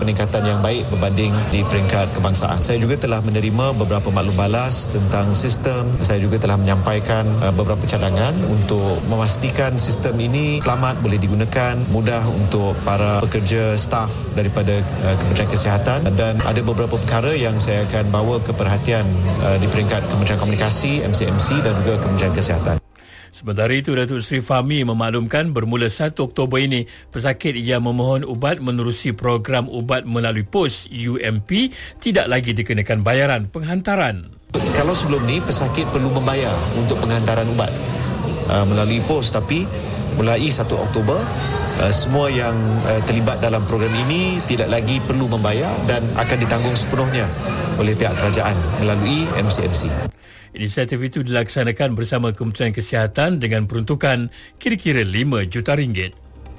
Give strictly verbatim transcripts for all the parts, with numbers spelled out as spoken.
peningkatan yang baik berbanding di peringkat kebangsaan. Saya juga telah menerima beberapa maklum balas tentang sistem. Saya juga telah menyampaikan uh, beberapa cadangan untuk memastikan sistem ini selamat, boleh digunakan, mudah untuk para pekerja staf daripada uh, Kementerian Kesihatan, dan ada beberapa perkara yang saya akan bawa ke perhatian uh, di peringkat Kementerian Komunikasi, M C M C dan juga Kementerian Kesihatan. Sementara itu, Datuk Seri Fahmi memaklumkan bermula satu Oktober ini, pesakit yang memohon ubat menerusi program ubat melalui pos U M P tidak lagi dikenakan bayaran penghantaran. Kalau sebelum ni pesakit perlu membayar untuk penghantaran ubat uh, melalui pos, tapi mulai satu Oktober uh, semua yang uh, terlibat dalam program ini tidak lagi perlu membayar dan akan ditanggung sepenuhnya oleh pihak kerajaan melalui M C M C. Inisiatif itu dilaksanakan bersama Kementerian Kesihatan dengan peruntukan kira-kira lima juta ringgit.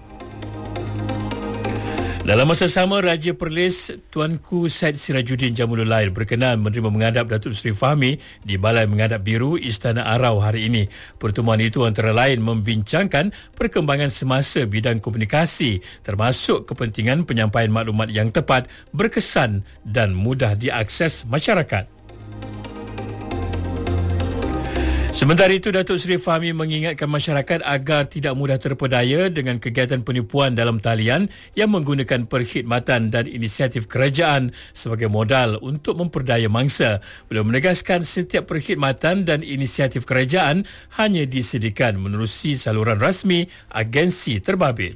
Dalam masa sama, Raja Perlis Tuanku Syed Sirajuddin Jamilul Lail berkenan menerima menghadap Datuk Seri Fahmi di Balai Menghadap Biru Istana Arau hari ini. Pertemuan itu antara lain membincangkan perkembangan semasa bidang komunikasi, termasuk kepentingan penyampaian maklumat yang tepat, berkesan dan mudah diakses masyarakat. Sementara itu, Datuk Seri Fahmi mengingatkan masyarakat agar tidak mudah terpedaya dengan kegiatan penipuan dalam talian yang menggunakan perkhidmatan dan inisiatif kerajaan sebagai modal untuk memperdaya mangsa. Beliau menegaskan setiap perkhidmatan dan inisiatif kerajaan hanya disediakan menerusi saluran rasmi agensi terbabit.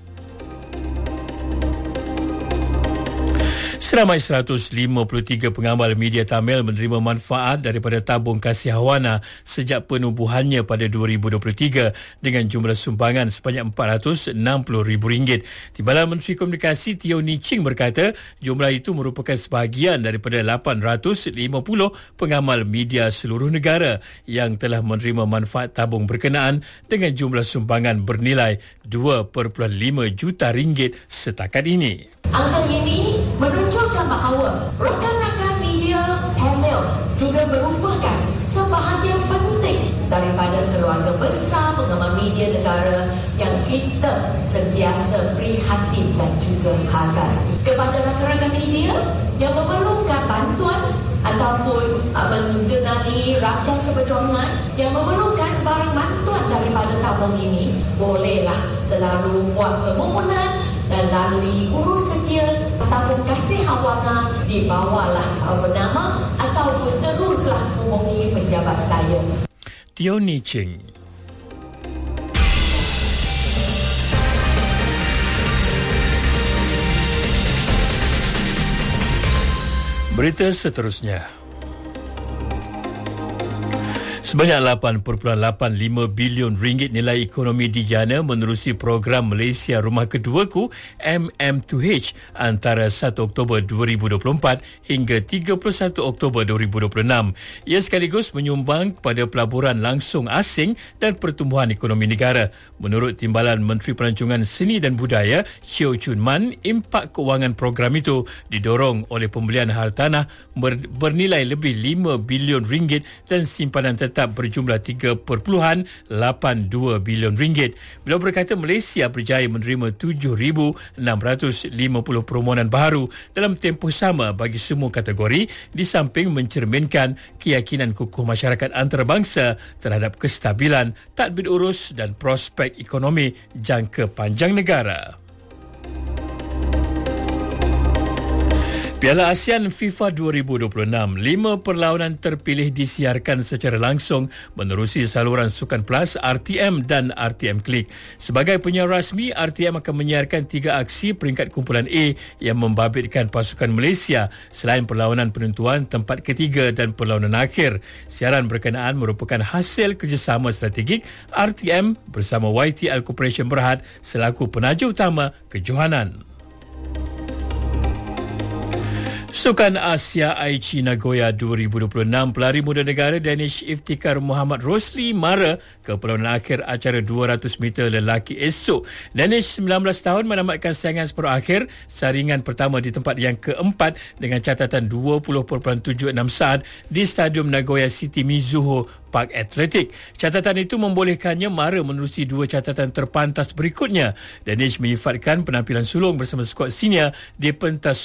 Seramai seratus lima puluh tiga pengamal media Tamil menerima manfaat daripada tabung Kasih Hawana sejak penubuhannya pada dua ribu dua puluh tiga dengan jumlah sumbangan sebanyak empat ratus enam puluh ribu ringgit. Timbalan Menteri Komunikasi Teo Ni Ching berkata jumlah itu merupakan sebahagian daripada lapan ratus lima puluh pengamal media seluruh negara yang telah menerima manfaat tabung berkenaan dengan jumlah sumbangan bernilai dua perpuluhan lima juta ringgit setakat ini. Angka ini menunjukkan bahawa rakan-rakan media Tamil juga merupakan sebahagian penting daripada keluarga besar pengamal media negara yang kita sentiasa prihatin dan juga hargai. Kepada rakan-rakan media yang memerlukan bantuan ataupun uh, mengenali rakyat seperjuangan yang memerlukan sebarang bantuan daripada tabung ini, bolehlah selalu buat permohonan dan lalui urus setia tabung Kasih Hawana di bawahlah uh, nama ataupun teruslah hubungi penjabat saya. Teo Ni Ching. Berita seterusnya. Sebanyak lapan perpuluhan lapan lima bilion ringgit nilai ekonomi dijana menerusi program Malaysia Rumah Keduaku M M dua H antara satu Oktober dua ribu dua puluh empat hingga tiga puluh satu Oktober dua ribu dua puluh enam. Ia sekaligus menyumbang kepada pelaburan langsung asing dan pertumbuhan ekonomi negara. Menurut Timbalan Menteri Pelancongan Seni dan Budaya Cheo Chun Man, impak kewangan program itu didorong oleh pembelian hartanah bernilai lebih lima bilion ringgit dan simpanan tetap tetap berjumlah tiga perpuluhan lapan dua bilion ringgit. Beliau berkata Malaysia berjaya menerima tujuh ribu enam ratus lima puluh permohonan baharu dalam tempoh sama bagi semua kategori, di samping mencerminkan keyakinan kukuh masyarakat antarabangsa terhadap kestabilan, tadbir urus dan prospek ekonomi jangka panjang negara. Piala ASEAN FIFA dua ribu dua puluh enam, lima perlawanan terpilih disiarkan secara langsung menerusi saluran Sukan Plus, R T M dan R T M Klik. Sebagai penyiar rasmi, R T M akan menyiarkan tiga aksi peringkat kumpulan A yang membabitkan pasukan Malaysia selain perlawanan penentuan tempat ketiga dan perlawanan akhir. Siaran berkenaan merupakan hasil kerjasama strategik R T M bersama Y T L Corporation Berhad selaku penaja utama kejohanan. Sukan Asia Aichi Nagoya dua ribu dua puluh enam, pelari muda negara Danish Iftikhar Muhammad Rosli mara ke perlawanan akhir acara dua ratus meter lelaki esok. Danish sembilan belas tahun menamatkan saingan separuh akhir saringan pertama di tempat yang keempat dengan catatan dua puluh perpuluhan tujuh enam saat di Stadium Nagoya City Mizuho Park Atletik. Catatan itu membolehkannya mara menerusi dua catatan terpantas berikutnya. Danish menyifatkan penampilan sulung bersama skuad senior di pentas